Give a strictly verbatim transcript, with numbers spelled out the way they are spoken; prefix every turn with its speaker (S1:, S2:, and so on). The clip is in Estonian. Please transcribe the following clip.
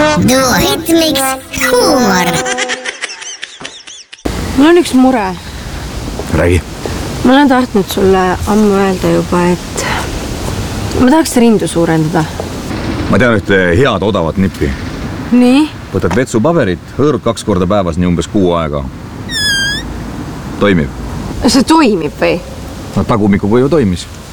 S1: Duet Mix huumor.
S2: Mul on üks mure.
S3: Räägi.
S2: Ma olen tahtnud sulle ammu öelda juba, et ma tahaks rindu suurendada.
S3: Ma tean ühte head odavat nippi.
S2: Nii?
S3: Võtad vetsupaberit, hõõrud kaks korda päevas nii umbes kuu aega. Toimib.
S2: See toimib või?
S3: No tagumikuga ju toimis.